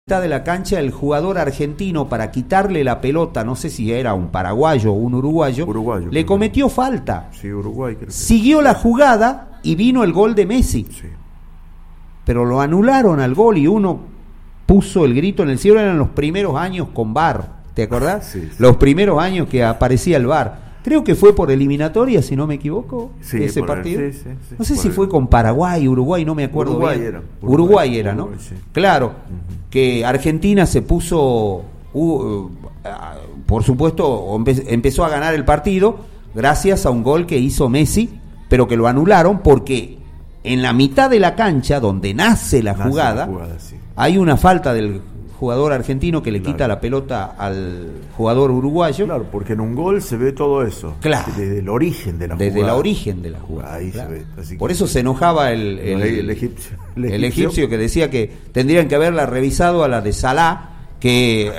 de la cancha el jugador argentino, para quitarle la pelota, no sé si era un paraguayo o un uruguayo, le cometió falta. Sí, Uruguay, creo que. Siguió la jugada y vino el gol de Messi. Sí. Pero lo anularon al gol y uno puso el grito en el cielo. Eran los primeros años con VAR, ¿te acordás? Sí, sí. Los primeros años que aparecía el VAR. Creo que fue por eliminatoria, si no me equivoco, sí, ese partido. Sí, no sé si fue con Paraguay, Uruguay, no me acuerdo bien. Uruguay era, ¿no? Sí. Claro, que Argentina se puso, por supuesto, empezó a ganar el partido gracias a un gol que hizo Messi, pero que lo anularon porque en la mitad de la cancha, donde nace la jugada, sí. Hay una falta del jugador argentino que le quita la pelota al jugador uruguayo. Claro, porque en un gol se ve todo eso. Claro. Desde el origen de la jugada. Desde el origen de la jugada. Ahí claro. se ve. Así por que eso se enojaba el egipcio. El egipcio que decía que tendrían que haberla revisado a la de Salah, que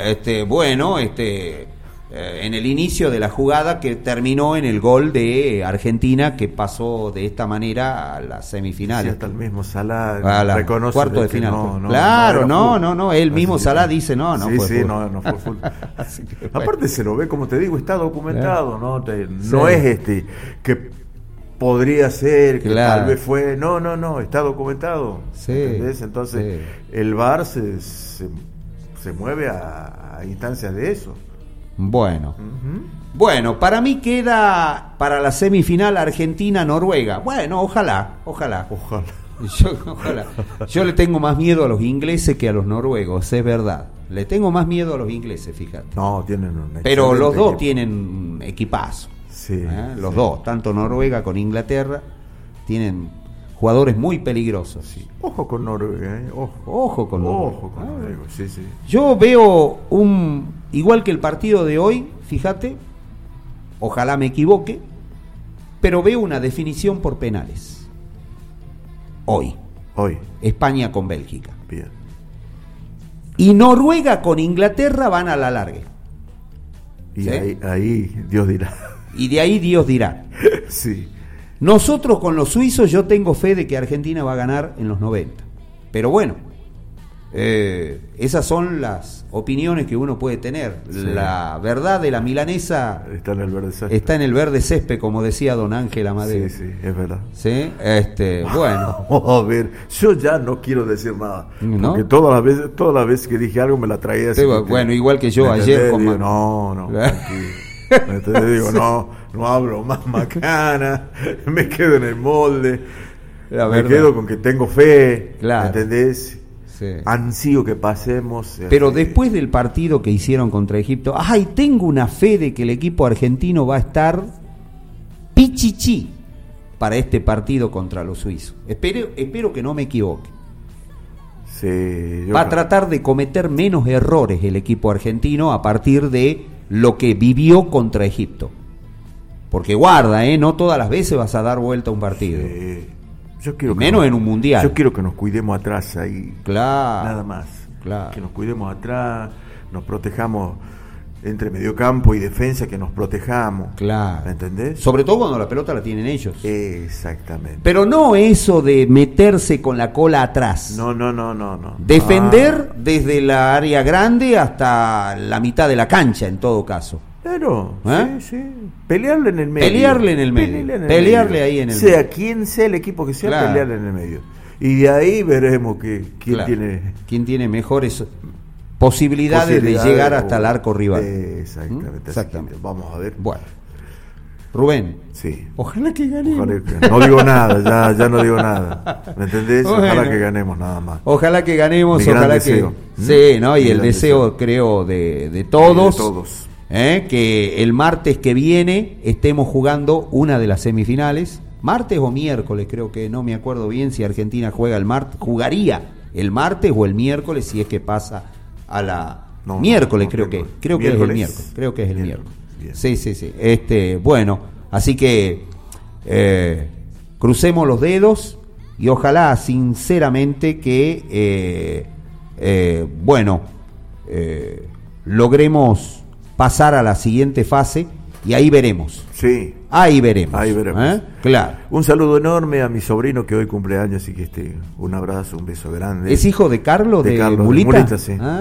en el inicio de la jugada que terminó en el gol de Argentina, que pasó de esta manera a las semifinales. Sí, hasta el mismo Salah reconoce cuarto de final. Él mismo Salah dice no sí, fue fútbol. No fue fútbol. Aparte se lo ve, como te digo, está documentado, no es que podría ser, que tal vez fue, no, está documentado. Sí, ¿entendés? Entonces el VAR se mueve a instancias de eso. Bueno, para mí queda para la semifinal Argentina-Noruega. Bueno, ojalá. Yo le tengo más miedo a los ingleses que a los noruegos, es verdad. Le tengo más miedo a los ingleses, fíjate. No, tienen un pero los dos tienen equipazo. Sí, los dos, tanto Noruega con Inglaterra, tienen jugadores muy peligrosos. Sí. Ojo con Noruega, Ojo con Noruega. Sí. Yo veo igual que el partido de hoy, fíjate, ojalá me equivoque, pero veo una definición por penales. Hoy. España con Bélgica. Bien. Y Noruega con Inglaterra van a la larga. Y ahí Dios dirá. Y de ahí Dios dirá. Sí. Nosotros con los suizos, yo tengo fe de que Argentina va a ganar en los 90. Pero bueno, esas son las opiniones que uno puede tener. Sí. La verdad de la milanesa está en el verde césped, como decía don Ángel Amadeo. Sí, es verdad. ¿Sí? Bueno. A ver, yo ya no quiero decir nada. ¿No? Porque todas las veces que dije algo me la traía así. Bueno, igual que yo ayer. Digo, no, te digo, no hablo más macana, me quedo en el molde, me quedo con que tengo fe, claro. ¿Entendés? Sí. Ansío que pasemos. Pero después del partido que hicieron contra Egipto, tengo una fe de que el equipo argentino va a estar pichichi para este partido contra los suizos. Espero que no me equivoque. Sí, va a tratar de cometer menos errores el equipo argentino a partir de lo que vivió contra Egipto. Porque guarda, no todas las veces vas a dar vuelta a un partido. Sí. Yo quiero menos en un mundial. Yo quiero que nos cuidemos atrás ahí. Claro. Nada más. Claro. Que nos cuidemos atrás, nos protejamos entre mediocampo y defensa, que nos protejamos. Claro. ¿Me entendés? Sobre todo cuando la pelota la tienen ellos. Exactamente. Pero no eso de meterse con la cola atrás. No. Defender desde la área grande hasta la mitad de la cancha, en todo caso. Claro, sí. Pelearle en el medio. Pelearle ahí en el medio. Sea quien sea el equipo que sea, claro. Pelearle en el medio. Y de ahí veremos quién tiene mejores posibilidades de llegar hasta el arco rival. Exactamente. Vamos a ver. Bueno. Rubén. Sí. Ojalá que ganemos. No digo nada, ya no digo nada. ¿Me entendés? Ojalá que ganemos nada más. Ojalá que ganemos, ojalá que... Sí, ¿no? Y el deseo, creo, de todos. De todos. Que el martes que viene estemos jugando una de las semifinales, martes o miércoles, creo que no me acuerdo bien si Argentina juega el martes, jugaría el martes o el miércoles si es que pasa a la miércoles, creo que es el miércoles. Bien. Sí. Bueno, así que crucemos los dedos y ojalá sinceramente que logremos pasar a la siguiente fase Y ahí veremos. Sí. Ahí veremos. Ahí veremos. Claro. Un saludo enorme a mi sobrino que hoy cumpleaños y que un abrazo, un beso grande. ¿Es hijo de Carlos de Carlos Mulita? De Mulita, sí.